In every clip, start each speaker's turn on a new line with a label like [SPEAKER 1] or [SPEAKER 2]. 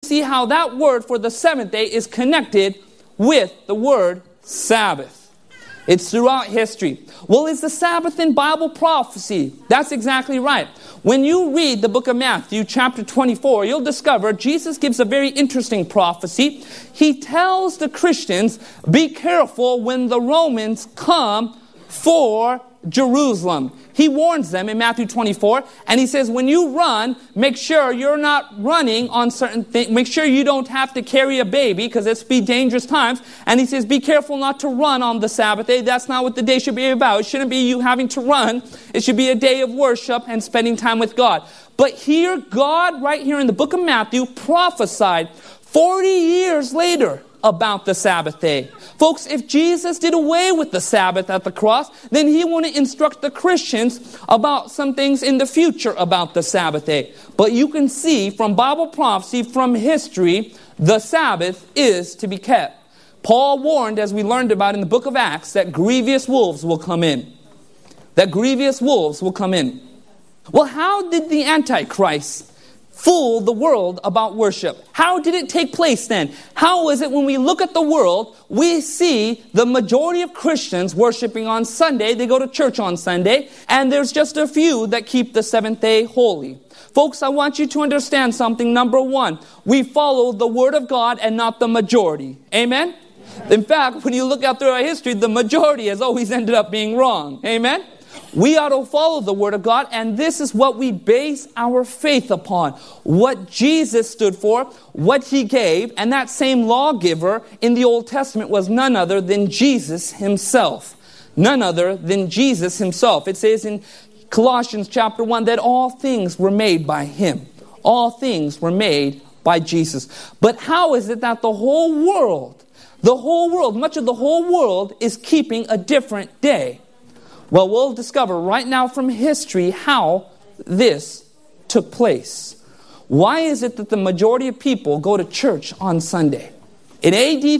[SPEAKER 1] see how that word for the seventh day is connected with the word Sabbath. It's throughout history. Well, is the Sabbath in Bible prophecy? That's exactly right. When you read the book of Matthew, chapter 24, you'll discover Jesus gives a very interesting prophecy. He tells the Christians, be careful when the Romans come for Jerusalem. He warns them in Matthew 24, and he says, when you run, make sure you're not running on certain things. Make sure you don't have to carry a baby, because it's be dangerous times. And he says, be careful not to run on the Sabbath day. That's not what the day should be about. It shouldn't be you having to run. It should be a day of worship and spending time with God. But here, God, right here in the book of Matthew, prophesied 40 years later about the Sabbath day. Folks, if Jesus did away with the Sabbath at the cross, then he wouldn't instruct the Christians about some things in the future about the Sabbath day. But you can see from Bible prophecy, from history, the Sabbath is to be kept. Paul warned, as we learned about in the book of Acts, that grievous wolves will come in. That grievous wolves will come in. Well, how did the Antichrist fool the world about worship? How did it take place then? How is it when we look at the world, we see the majority of Christians worshiping on Sunday, they go to church on Sunday, and there's just a few that keep the seventh day holy. Folks, I want you to understand something. Number one, we follow the Word of God and not the majority. Amen? In fact, when you look out through our history, the majority has always ended up being wrong. Amen? We ought to follow the Word of God, and this is what we base our faith upon. What Jesus stood for, what He gave, and that same lawgiver in the Old Testament was none other than Jesus Himself. None other than Jesus Himself. It says in Colossians chapter 1 that all things were made by Him. All things were made by Jesus. But how is it that the whole world, much of the whole world is keeping a different day? Well, we'll discover right now from history how this took place. Why is it that the majority of people go to church on Sunday? In AD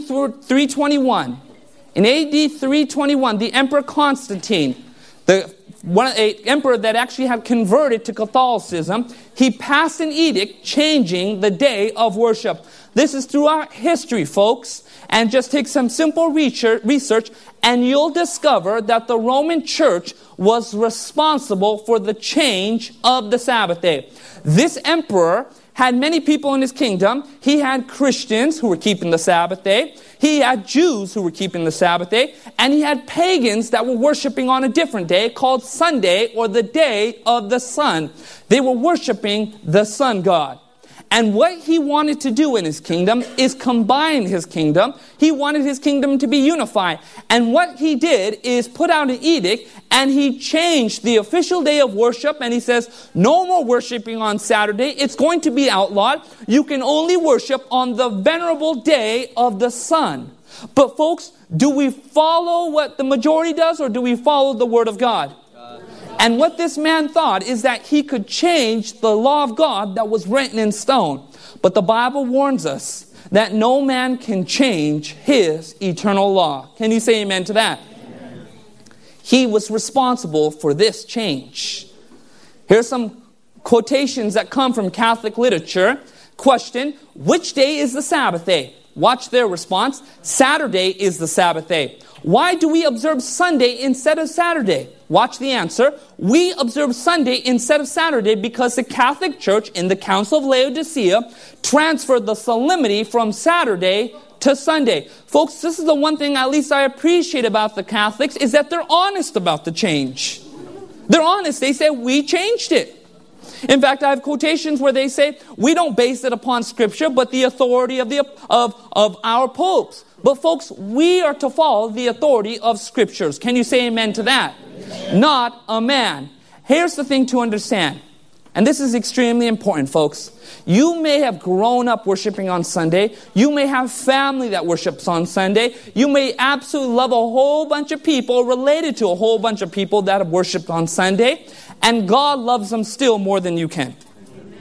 [SPEAKER 1] 321, the Emperor Constantine, an emperor that actually had converted to Catholicism, he passed an edict changing the day of worship. This is throughout history, folks. And just take some simple research, and you'll discover that the Roman Church was responsible for the change of the Sabbath day. This emperor had many people in his kingdom. He had Christians who were keeping the Sabbath day. He had Jews who were keeping the Sabbath day. And he had pagans that were worshiping on a different day called Sunday, or the day of the sun. They were worshiping the sun god. And what he wanted to do in his kingdom is combine his kingdom. He wanted his kingdom to be unified. And what he did is put out an edict, and he changed the official day of worship. And he says, no more worshiping on Saturday. It's going to be outlawed. You can only worship on the venerable day of the sun. But folks, do we follow what the majority does, or do we follow the Word of God? And what this man thought is that he could change the law of God that was written in stone. But the Bible warns us that no man can change His eternal law. Can you say amen to that? Amen. He was responsible for this change. Here's some quotations that come from Catholic literature. Question, which day is the Sabbath day? Watch their response. Saturday is the Sabbath day. Why do we observe Sunday instead of Saturday? Watch the answer. We observe Sunday instead of Saturday because the Catholic Church in the Council of Laodicea transferred the solemnity from Saturday to Sunday. Folks, this is the one thing at least I appreciate about the Catholics, is that they're honest about the change. They're honest. They say, we changed it. In fact, I have quotations where they say, we don't base it upon Scripture, but the authority of our popes. But folks, we are to follow the authority of Scriptures. Can you say amen to that? Amen. Not a man. Here's the thing to understand. And this is extremely important, folks. You may have grown up worshiping on Sunday. You may have family that worships on Sunday. You may absolutely love a whole bunch of people, related to a whole bunch of people that have worshipped on Sunday. And God loves them still more than you can.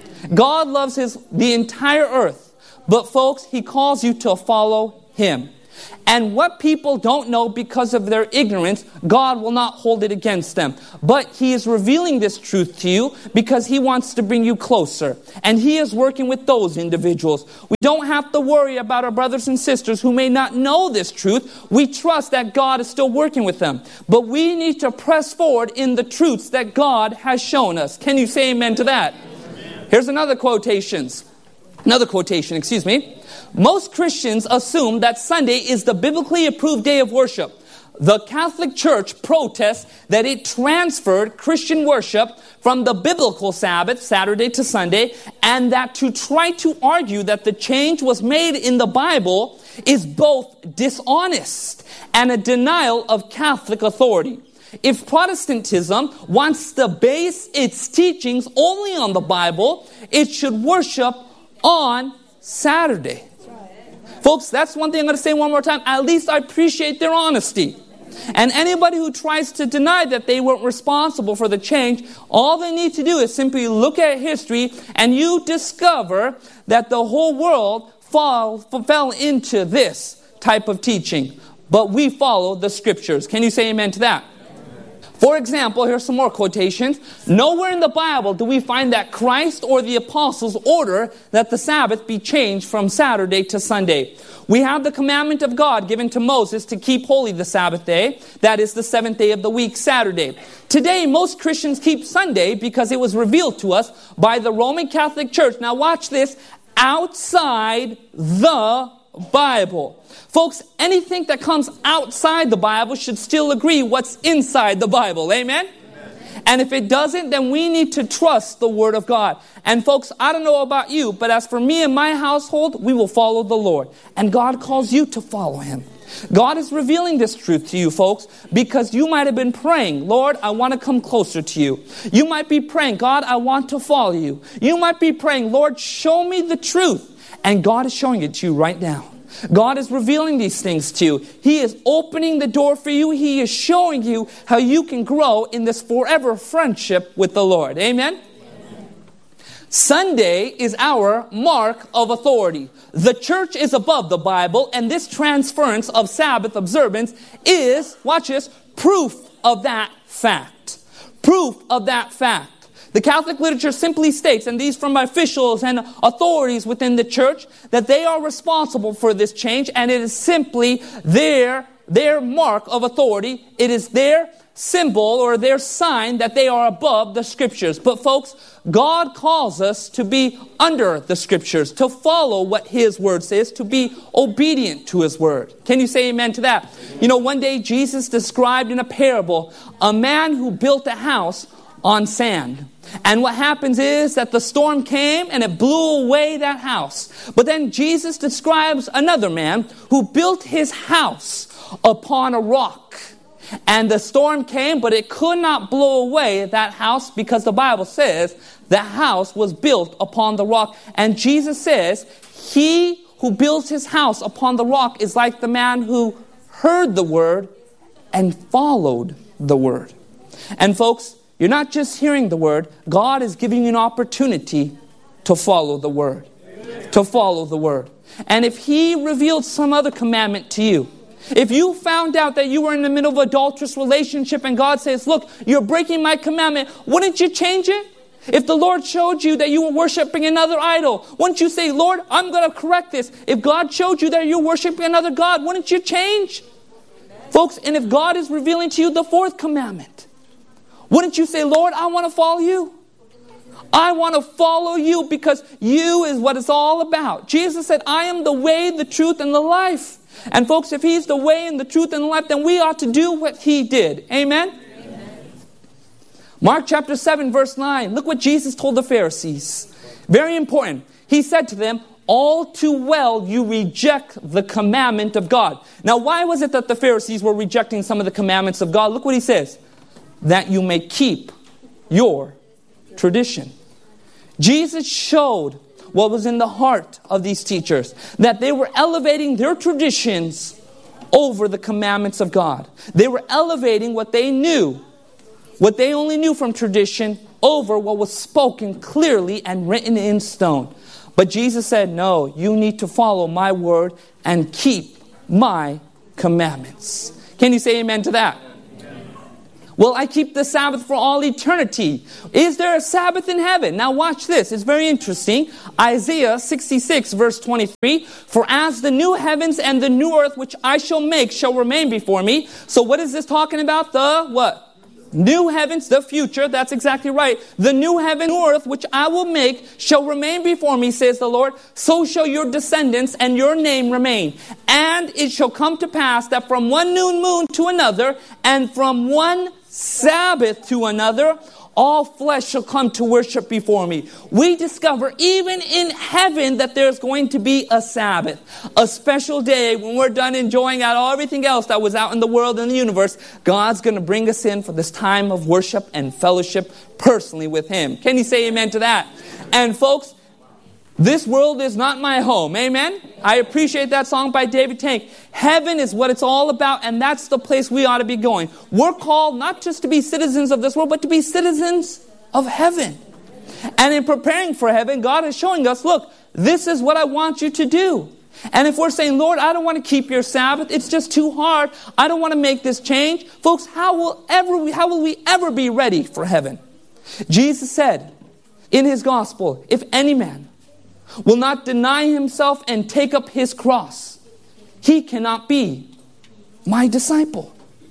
[SPEAKER 1] God loves the entire earth. But folks, He calls you to follow Him. And what people don't know because of their ignorance, God will not hold it against them. But He is revealing this truth to you because He wants to bring you closer. And He is working with those individuals. We don't have to worry about our brothers and sisters who may not know this truth. We trust that God is still working with them. But we need to press forward in the truths that God has shown us. Can you say amen to that? Amen. Here's another quotation. Most Christians assume that Sunday is the biblically approved day of worship. The Catholic Church protests that it transferred Christian worship from the biblical Sabbath, Saturday to Sunday, and that to try to argue that the change was made in the Bible is both dishonest and a denial of Catholic authority. If Protestantism wants to base its teachings only on the Bible, it should worship on Saturday. Folks, that's one thing I'm going to say one more time. At least I appreciate their honesty. And anybody who tries to deny that they weren't responsible for the change, all they need to do is simply look at history and you discover that the whole world fell into this type of teaching. But we follow the Scriptures. Can you say amen to that? For example, here's some more quotations. Nowhere in the Bible do we find that Christ or the apostles order that the Sabbath be changed from Saturday to Sunday. We have the commandment of God given to Moses to keep holy the Sabbath day. That is the seventh day of the week, Saturday. Today, most Christians keep Sunday because it was revealed to us by the Roman Catholic Church. Now watch this. Outside the Bible. Folks, anything that comes outside the Bible should still agree what's inside the Bible. Amen? And if it doesn't, then we need to trust the Word of God. And folks, I don't know about you, but as for me and my household, we will follow the Lord. And God calls you to follow Him. God is revealing this truth to you, folks, because you might have been praying, Lord, I want to come closer to you. You might be praying, God, I want to follow you. You might be praying, Lord, show me the truth. And God is showing it to you right now. God is revealing these things to you. He is opening the door for you. He is showing you how you can grow in this forever friendship with the Lord. Amen? Sunday is our mark of authority. The church is above the Bible, and this transference of Sabbath observance is, watch this, proof of that fact. Proof of that fact. The Catholic literature simply states, and these from officials and authorities within the church, that they are responsible for this change, and it is simply their mark of authority. It is their symbol or their sign that they are above the Scriptures. But folks, God calls us to be under the Scriptures, to follow what His Word says, to be obedient to His Word. Can you say amen to that? You know, one day Jesus described in a parable a man who built a house on sand. And what happens is that the storm came and it blew away that house. But then Jesus describes another man who built his house upon a rock. And the storm came, but it could not blow away that house because the Bible says the house was built upon the rock. And Jesus says, he who builds his house upon the rock is like the man who heard the word and followed the word. And folks, you're not just hearing the word. God is giving you an opportunity to follow the word. Amen. To follow the word. And if He revealed some other commandment to you, if you found out that you were in the middle of an adulterous relationship and God says, look, you're breaking my commandment, wouldn't you change it? If the Lord showed you that you were worshiping another idol, wouldn't you say, Lord, I'm going to correct this? If God showed you that you're worshiping another God, wouldn't you change? Amen. Folks, and if God is revealing to you the fourth commandment, wouldn't you say, Lord, I want to follow you? I want to follow you because you is what it's all about. Jesus said, I am the way, the truth, and the life. And folks, if He's the way and the truth and the life, then we ought to do what He did. Amen? Amen. Mark chapter 7, verse 9. Look what Jesus told the Pharisees. Very important. He said to them, all too well you reject the commandment of God. Now, why was it that the Pharisees were rejecting some of the commandments of God? Look what He says. That you may keep your tradition. Jesus showed what was in the heart of these teachers, that they were elevating their traditions over the commandments of God. They were elevating what they knew, what they only knew from tradition, over what was spoken clearly and written in stone. But Jesus said, no, you need to follow my word and keep my commandments. Can you say amen to that? Will I keep the Sabbath for all eternity? Is there a Sabbath in heaven? Now watch this. It's very interesting. Isaiah 66 verse 23. For as the new heavens and the new earth which I shall make shall remain before me. So what is this talking about? The what? New heavens, the future. That's exactly right. The new heaven, new earth which I will make shall remain before me, says the Lord. So shall your descendants and your name remain. And it shall come to pass that from one new moon to another, and from one Sabbath to another, all flesh shall come to worship before me. We discover even in heaven that there's going to be a Sabbath, a special day when we're done enjoying out everything else that was out in the world and the universe. God's going to bring us in for this time of worship and fellowship personally with Him. Can you say amen to that? And folks, this world is not my home. Amen? I appreciate that song by David Tank. Heaven is what it's all about, and that's the place we ought to be going. We're called not just to be citizens of this world, but to be citizens of heaven. And in preparing for heaven, God is showing us, look, this is what I want you to do. And if we're saying, Lord, I don't want to keep your Sabbath, it's just too hard, I don't want to make this change, folks, how will we ever be ready for heaven? Jesus said in His gospel, if any man will not deny himself and take up his cross, he cannot be my disciple.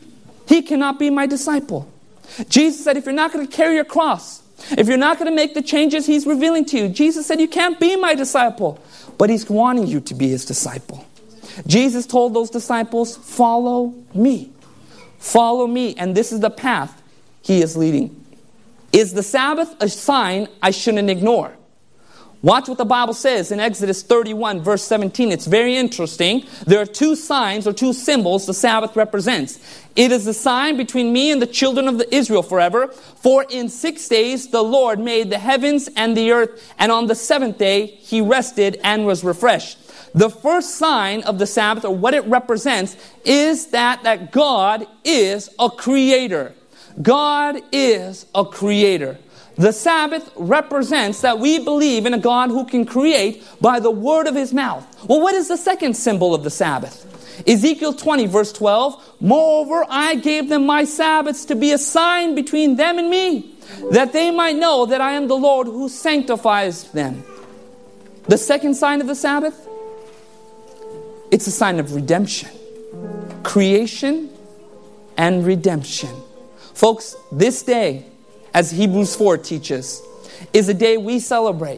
[SPEAKER 1] He cannot be my disciple. Jesus said, if you're not going to carry your cross, if you're not going to make the changes He's revealing to you, Jesus said, you can't be my disciple. But He's wanting you to be His disciple. Jesus told those disciples, follow me. Follow me. And this is the path He is leading. Is the Sabbath a sign I shouldn't ignore? Watch what the Bible says in Exodus 31 verse 17. It's very interesting. There are two signs or two symbols the Sabbath represents. It is a sign between me and the children of Israel forever. For in 6 days the Lord made the heavens and the earth, and on the seventh day He rested and was refreshed. The first sign of the Sabbath, or what it represents, is that God is a creator. God is a creator. The Sabbath represents that we believe in a God who can create by the word of His mouth. Well, what is the second symbol of the Sabbath? Ezekiel 20 verse 12, moreover, I gave them my Sabbaths to be a sign between them and me, that they might know that I am the Lord who sanctifies them. The second sign of the Sabbath, it's a sign of redemption. Creation and redemption. Folks, this day, as Hebrews 4 teaches, is a day we celebrate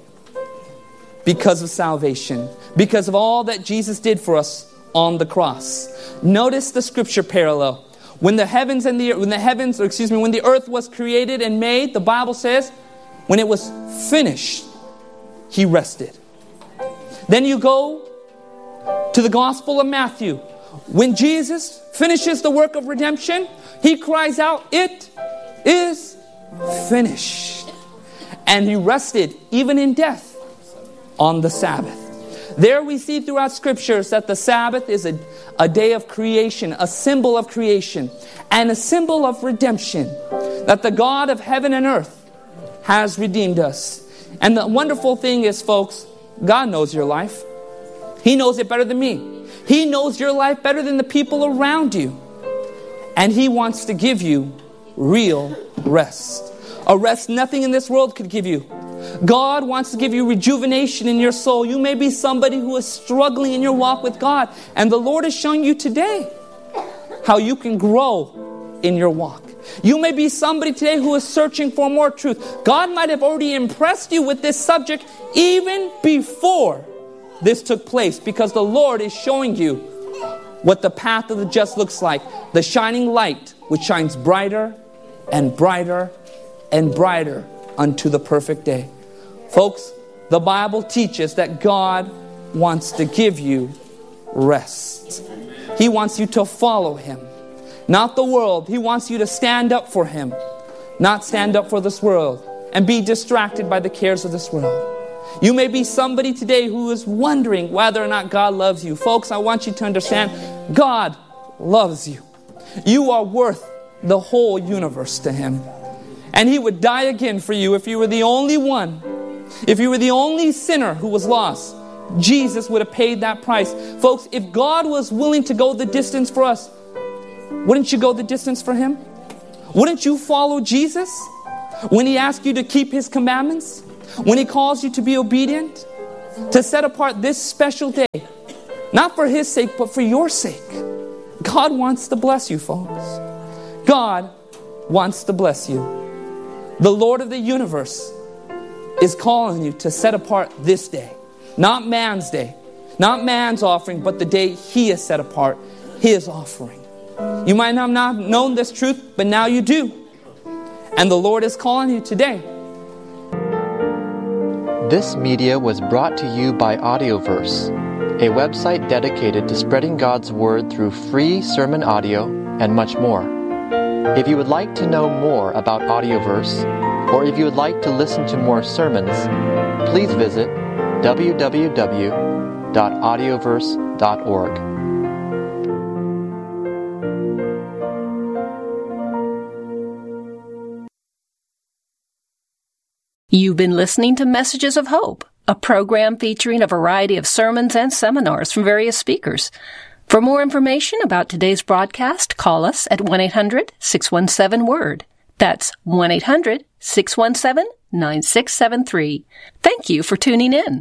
[SPEAKER 1] because of salvation, because of all that Jesus did for us on the cross. Notice the scripture parallel. When the earth was created and made, the Bible says, when it was finished, He rested. Then you go to the Gospel of Matthew. When Jesus finishes the work of redemption, He cries out, it is finished. And He rested even in death on the Sabbath. There we see throughout scriptures that the Sabbath is a day of creation, a symbol of creation, and a symbol of redemption. That the God of heaven and earth has redeemed us. And the wonderful thing is, folks, God knows your life. He knows it better than me. He knows your life better than the people around you. And He wants to give you real rest. A rest nothing in this world could give you. God wants to give you rejuvenation in your soul. You may be somebody who is struggling in your walk with God, and the Lord is showing you today how you can grow in your walk. You may be somebody today who is searching for more truth. God might have already impressed you with this subject even before this took place, because the Lord is showing you what the path of the just looks like. The shining light which shines brighter and brighter and brighter unto the perfect day. Folks, the Bible teaches that God wants to give you rest. He wants you to follow Him, not the world. He wants you to stand up for Him, not stand up for this world and be distracted by the cares of this world. You may be somebody today who is wondering whether or not God loves you. Folks, I want you to understand, God loves you. You are worth the whole universe to Him. And He would die again for you if you were the only one. If you were the only sinner who was lost, Jesus would have paid that price. Folks, if God was willing to go the distance for us, wouldn't you go the distance for Him? Wouldn't you follow Jesus when He asks you to keep His commandments? When He calls you to be obedient? To set apart this special day, not for His sake, but for your sake. God wants to bless you, folks. God wants to bless you. The Lord of the universe is calling you to set apart this day. Not man's day, not man's offering, but the day He has set apart, His offering. You might not have known this truth, but now you do. And the Lord is calling you today.
[SPEAKER 2] This media was brought to you by Audioverse, a website dedicated to spreading God's Word through free sermon audio and much more. If you would like to know more about Audioverse, or if you would like to listen to more sermons, please visit www.audioverse.org.
[SPEAKER 3] You've been listening to Messages of Hope, a program featuring a variety of sermons and seminars from various speakers. For more information about today's broadcast, call us at 1-800-617-WORD. That's 1-800-617-9673. Thank you for tuning in.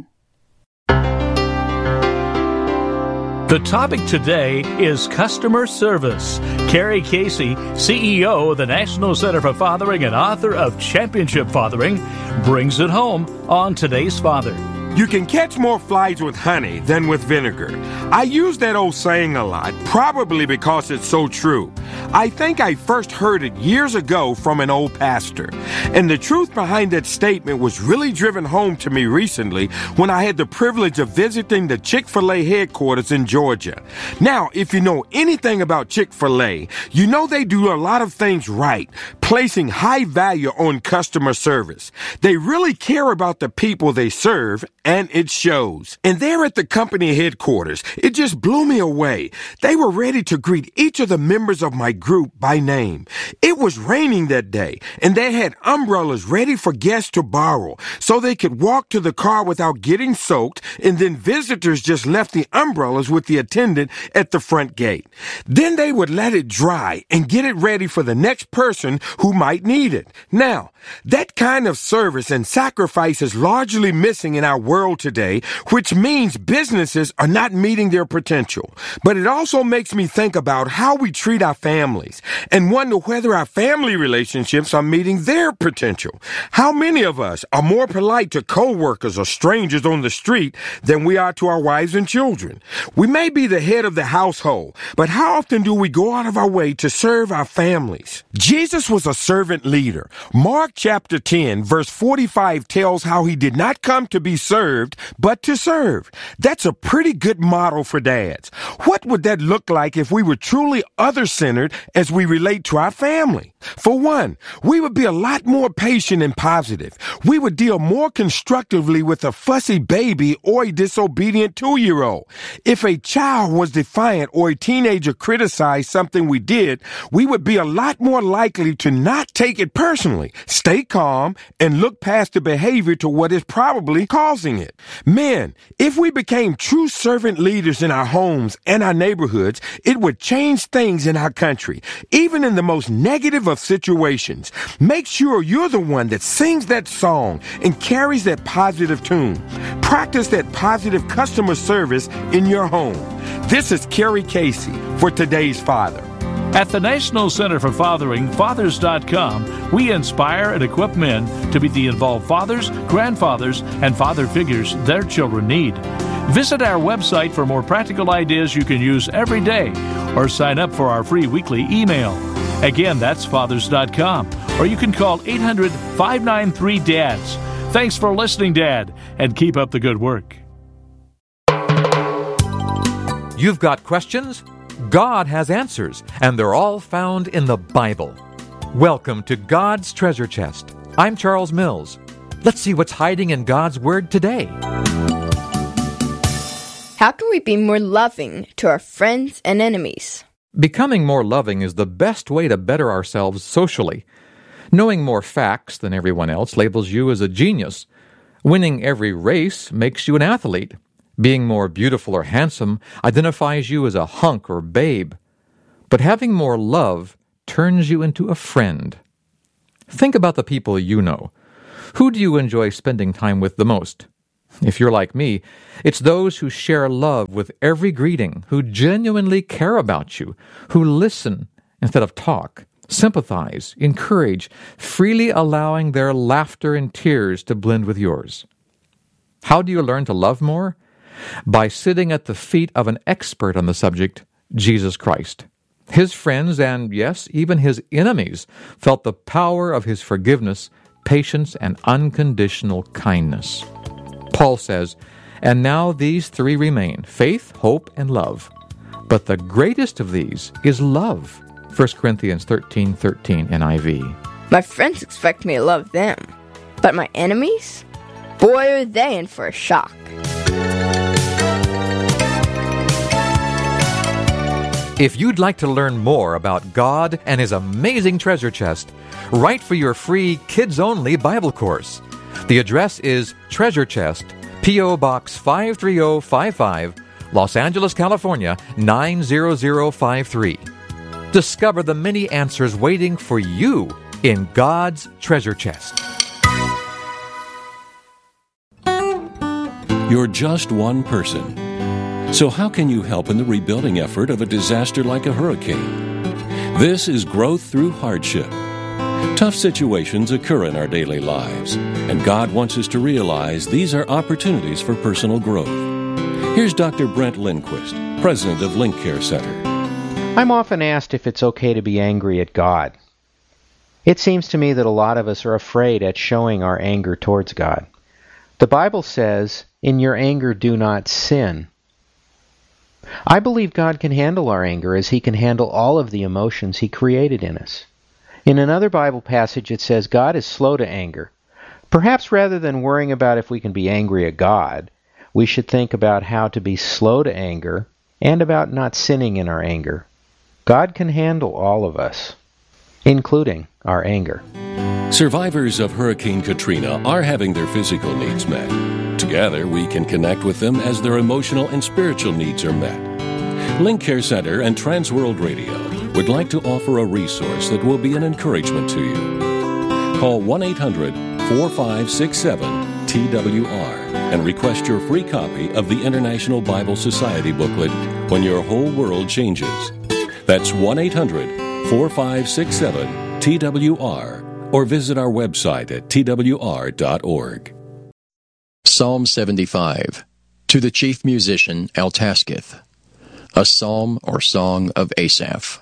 [SPEAKER 4] The topic today is customer service. Carrie Casey, CEO of the National Center for Fathering and author of Championship Fathering, brings it home on Today's Father.
[SPEAKER 5] You can catch more flies with honey than with vinegar. I use that old saying a lot, probably because it's so true. I think I first heard it years ago from an old pastor. And the truth behind that statement was really driven home to me recently when I had the privilege of visiting the Chick-fil-A headquarters in Georgia. Now, if you know anything about Chick-fil-A, you know they do a lot of things right, placing high value on customer service. They really care about the people they serve, and it shows. And there at the company headquarters, it just blew me away. They were ready to greet each of the members of my group by name. It was raining that day, and they had umbrellas ready for guests to borrow so they could walk to the car without getting soaked, and then visitors just left the umbrellas with the attendant at the front gate. Then they would let it dry and get it ready for the next person who might need it. Now, that kind of service and sacrifice is largely missing in our world today, which means businesses are not meeting their potential. But it also makes me think about how we treat our families and wonder whether our family relationships are meeting their potential. How many of us are more polite to co-workers or strangers on the street than we are to our wives and children? We may be the head of the household, but how often do we go out of our way to serve our families? Jesus was a servant leader. Mark chapter 10, verse 45 tells how he did not come to be served, but to serve. That's a pretty good model for dads. What would that look like if we were truly other-centered as we relate to our family? For one, we would be a lot more patient and positive. We would deal more constructively with a fussy baby or a disobedient 2-year-old. If a child was defiant or a teenager criticized something we did, we would be a lot more likely to not take it personally, stay calm, and look past the behavior to what is probably causing it. Men, if we became true servant leaders in our homes and our neighborhoods, it would change things in our country, even in the most negative of situations. Make sure you're the one that sings that song and carries that positive tune. Practice that positive customer service in your home. This is Carrie Casey for Today's Father.
[SPEAKER 4] At the National Center for Fathering, Fathers.com, we inspire and equip men to be the involved fathers, grandfathers, and father figures their children need. Visit our website for more practical ideas you can use every day, or sign up for our free weekly email. Again, that's Fathers.com, or you can call 800-593-DADS. Thanks for listening, Dad, and keep up the good work.
[SPEAKER 6] You've got questions? God has answers, and they're all found in the Bible. Welcome to God's Treasure Chest. I'm Charles Mills. Let's see what's hiding in God's Word today.
[SPEAKER 7] How can we be more loving to our friends and enemies?
[SPEAKER 6] Becoming more loving is the best way to better ourselves socially. Knowing more facts than everyone else labels you as a genius. Winning every race makes you an athlete. Being more beautiful or handsome identifies you as a hunk or babe. But having more love turns you into a friend. Think about the people you know. Who do you enjoy spending time with the most? If you're like me, it's those who share love with every greeting, who genuinely care about you, who listen instead of talk, sympathize, encourage, freely allowing their laughter and tears to blend with yours. How do you learn to love more? By sitting at the feet of an expert on the subject, Jesus Christ. His friends, and yes, even his enemies, felt the power of his forgiveness, patience, and unconditional kindness. Paul says, "And now these three remain, faith, hope, and love. But the greatest of these is love." 1 Corinthians 13:13 NIV.
[SPEAKER 7] My friends expect me to love them, but my enemies? Boy, are they in for a shock.
[SPEAKER 6] If you'd like to learn more about God and His amazing treasure chest, write for your free kids-only Bible course. The address is Treasure Chest, P.O. Box 53055, Los Angeles, California, 90053. Discover the many answers waiting for you in God's treasure chest.
[SPEAKER 8] You're just one person. So how can you help in the rebuilding effort of a disaster like a hurricane? This is Growth Through Hardship. Tough situations occur in our daily lives, and God wants us to realize these are opportunities for personal growth. Here's Dr. Brent Lindquist, president of Link Care Center.
[SPEAKER 9] I'm often asked if it's okay to be angry at God. It seems to me that a lot of us are afraid at showing our anger towards God. The Bible says, "In your anger do not sin." I believe God can handle our anger as He can handle all of the emotions He created in us. In another Bible passage it says God is slow to anger. Perhaps rather than worrying about if we can be angry at God, we should think about how to be slow to anger and about not sinning in our anger. God can handle all of us, including our anger.
[SPEAKER 8] Survivors of Hurricane Katrina are having their physical needs met. Together, we can connect with them as their emotional and spiritual needs are met. Link Care Center and Transworld Radio would like to offer a resource that will be an encouragement to you. Call 1-800-4567-TWR and request your free copy of the International Bible Society booklet, When Your Whole World Changes. That's 1-800-4567-TWR, or visit our website at twr.org.
[SPEAKER 10] Psalm 75, to the chief musician Eltasketh, a psalm or song of Asaph.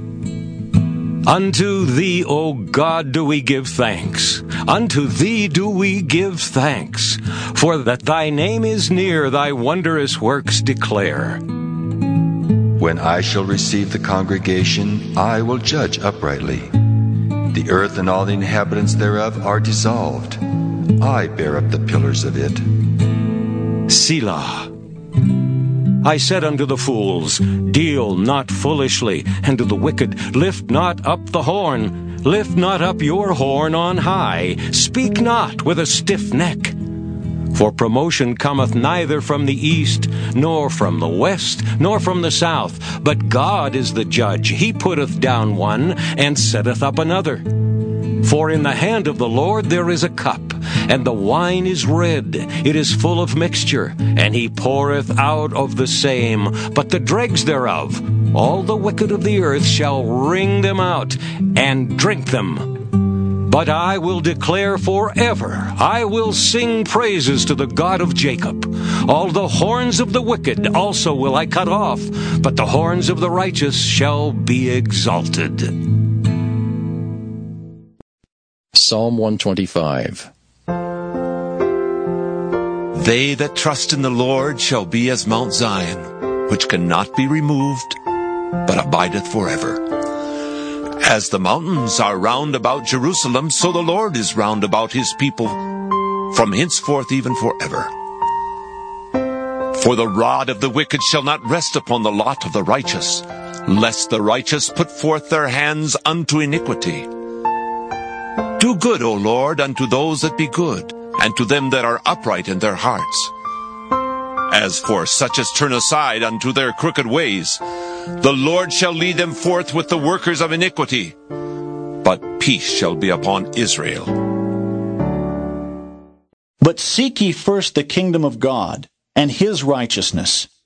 [SPEAKER 11] Unto Thee, O God, do we give thanks. Unto Thee do we give thanks. For that Thy name is near, Thy wondrous works declare.
[SPEAKER 12] When I shall receive the congregation, I will judge uprightly. The earth and all the inhabitants thereof are dissolved. I bear up the pillars of it.
[SPEAKER 11] Selah. I said unto the fools, Deal not foolishly, and to the wicked, Lift not up the horn. Lift not up your horn on high. Speak not with a stiff neck. For promotion cometh neither from the east, nor from the west, nor from the south. But God is the judge. He putteth down one, and setteth up another. For in the hand of the Lord there is a cup, and the wine is red, it is full of mixture, and He poureth out of the same. But the dregs thereof, all the wicked of the earth shall wring them out, and drink them. But I will declare forever, I will sing praises to the God of Jacob. All the horns of the wicked also will I cut off, but the horns of the righteous shall be exalted.
[SPEAKER 10] Psalm 125.
[SPEAKER 13] They that trust in the Lord shall be as Mount Zion, which cannot be removed, but abideth forever. As the mountains are round about Jerusalem, so the Lord is round about His people, from henceforth even forever. For the rod of the wicked shall not rest upon the lot of the righteous, lest the righteous put forth their hands unto iniquity. Do good, O Lord, unto those that be good, and to them that are upright in their hearts. As for such as turn aside unto their crooked ways, the Lord shall lead them forth with the workers of iniquity, but peace shall be upon Israel.
[SPEAKER 14] But seek ye first the kingdom of God, and his righteousness,